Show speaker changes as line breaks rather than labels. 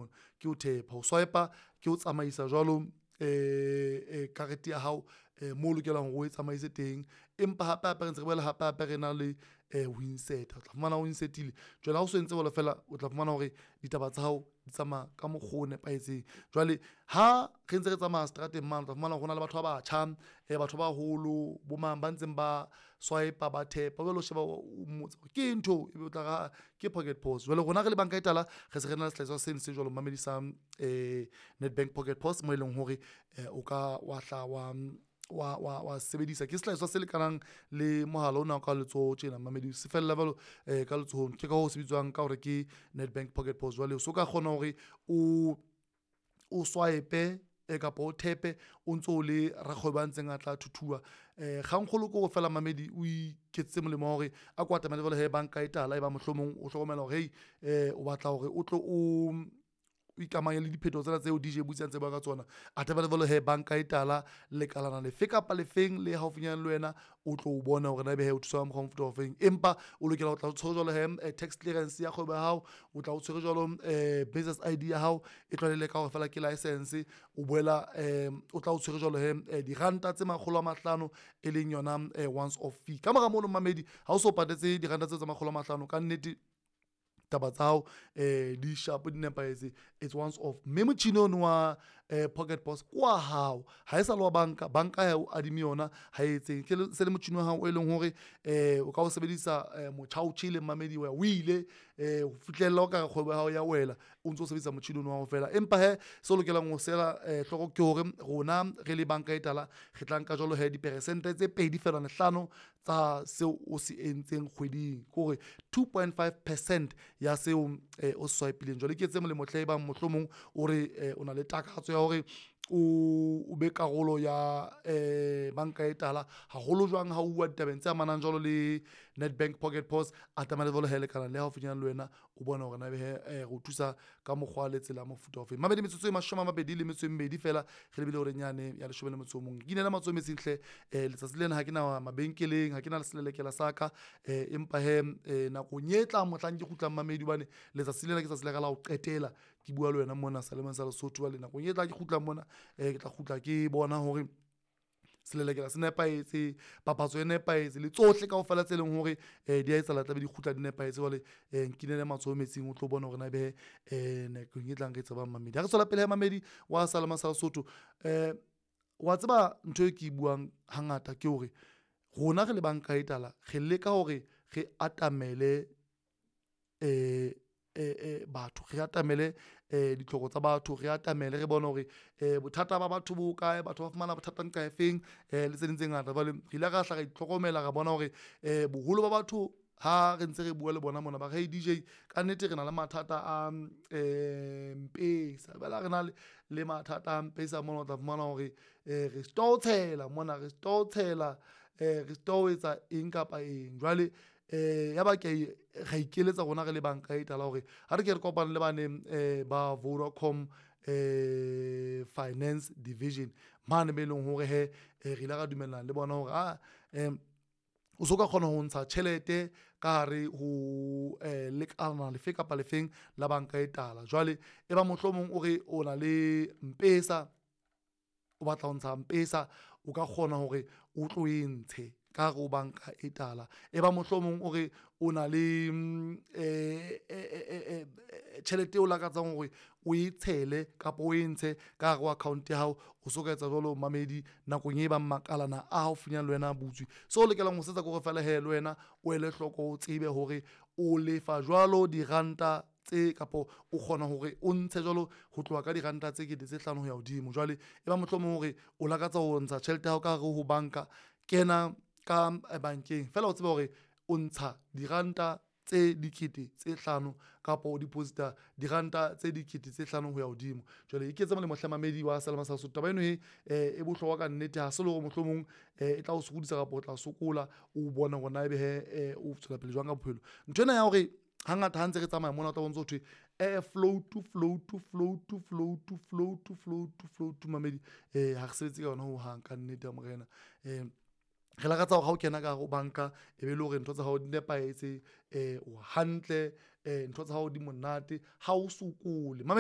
mona ke o thepa o swipe ke o tsamaisa jwalo karete ya hao mo lokelang go e tsamaise teng empa hape re ntse re boela hape re na le Winset o tla fumana o insetile jwale ha o so entse bolo fela o tla fumana hore ditaba tsa hao di tsamaya ka mokgwa o nepahetseng jwale ha re ntse re tsamaya seterateng mane o tla fumana hore na le batho ba batjha batho ba holo bo mang ba ntseng ba swipe ba thepa ba lo sheba o mmotsa ke ntho e be o tla ga ke Pocket POS jwale rona re le banka e tala re se re na le sehlahiswa seno se jwalo mamedisa Nedbank Pocket POS mo e leng hore o ka wa hla wa sebedisa ke sehlahiswa se lekanang le mohala ona ka letsoho tjena mamedi se fella level ka letsohong ke ka ho se bitswang ka hore ke Nedbank Pocket POS jwale o so ka kgona hore o swipe kapa o thepe o ntso le rakgwebo ba ntseng a tla thuthuwa kgangkgolo ko go fela mamedi o iketse molemo hore a kwata mane jwale he banka e tala e ba mohlomong o hlokomela hore o batla hore o tlo o ikamanya le diphetho tsena tseo DJ Butsi a ntse ba ka tsona a tebelevele he banka e tala le kalana le fe kapa le feng le haufinyana le wena o tlo o bona hore na be he o thusa mo mofuta o feng empa o lokela o tla o tshwere jwalo he tax clearance ya kgwebo ya hao o tla o tshwere jwalo business ID ya hao e tlwaele ka hore fela ke license o boela o tla o tshwere jwalo he diranta tse 500 e leng yona once off fee ka mora mono mamedi ha o so patetse diranta tse 500 ka nnete taba tsa hao di sharp di nepahetse it's once off mme motjhini ono wa Pocket POS kwa hao ha e sa le wa banka ya o adimi yona ha e etseng ke se le motjhini wa hao e leng hore o ka o sebedisa motjhaotjhi le mamedi wa o ile ho fitlhella o ka kgwebo ya hao ya wela o ntse o sebedisa motjhini ono wa ho fela empa he se o lokelang ho sela hloko ke hore rona re le banka e tala re tla nka jwalo he diperesente tse 2.5 tsa seo o se entseng kgweding kore 2.5% ya seo o swipileng jwale ke tse molemo tle ba mohlomong o re o na le takatso ya hore o be karolo ya banka e tala haholo jwang ha o bua ditabeng tse amanang jwalo le Nedbank Pocket POS a tama le vole hele kana le ha o finyana le wena o bona hore na be go thusa ka mokgwa le tsela mofuta o fe mabedi metsotso e 12 fela re lebile hore nyane ya 11 ke nela matso metsinhle letsatsi lena ha ke na mabenkeleng ha ke na le selelekela saka empa he nako nyetla motlang ke gutlang mamedi bane letsatsi lena ke tsa selekala o qetela ke bua le wena mona sa le mansa le Sotho le nako nyetla ke gutlang mona ke tla gutla ke bona hore selelekela se nepaetse papatso e nepaetse le tsohle ka ofela tse leng hore di a etsa latla be di gutla di nepaetse wale nkinele matso metsing o tlo bona hore na be ne ke ngitlang ke tsaba mamedi ha re tswela pele ha mamedi wa salama sa Sotho wa tseba ntho e ke buang hangata ke hore rona re le banka e tala re leka hore re atamele batho re atamele ditlhoko tsa batho re atamele re bona hore bothata ba batho bo kae batho ba fumana bothata nka efeng le tse dintseng ngata vale re ile ga hla re itlhokomela ga bona hore boholo ba batho ha re ntse re bua le bona mona ba hey DJ ka nnete re na le mathata a mpesa bela re na le mathata a mpesa mona o tla fumana hore re stotshela mona re stotshela re stowetsa eng kapa eng jwale ya ba ke ga ikeletsa rona re le banka e tala hore ha re ke re kopana le bane ba Vodacom Finance Division mane be leng hore he re ile ga dumellana le bona hore o so ka kgona ho ntsha tjhelete ka hare ho lekana le fe kapa le feng la banka e tala jwale e ba mohlomong o re o na le mpesa o batla ho ntsha mpesa o ka kgona hore o tlo e ntshe ka go banka e tala e ba mohlomong o re o na le tjhelete o lakatsang hore o e tshele kapa o e ntshe ka go account ya hao o so ka etsa jwalo mamedi nakong e ba makalana a haufinyana le wena butswi so o lokelang ho setsa go fela he le wena o ele hloko o tsebe hore o lefa jwalo diranta tse kapo o kgona hore o ntshe jwalo ho tloha ka diranta tse 5,000 ho ya hodimo jwale e ba mohlomong hore o lakatsa ho ntsha tjhelete ya hao ka ho banka kena ka bankeng fela o tseba hore o ntsha diranta tse 5,000 kapa o deposita diranta tse 5,000 ho ya hodimo jwale iketse mo le mohlamamedi wa Salama sa Sotho taba eno e bohlokwa ka nnete ha se le hore mohlomong e tla o sokudisa kapa o tla sokola o bona hore na ebe he o tswela pele jwang ka bophelo nthwena ya hore hangata ha ntse re tsamaya mona o tla bontse ho thwe flow to mamedi ha re sebetse ka yona ho hang ka nnete ya morena re lakatsa hore ha o kena ka go banka e be le hore ntho tsa hao di nepaetse o hantle ntho tsa hao di monate ha o sokole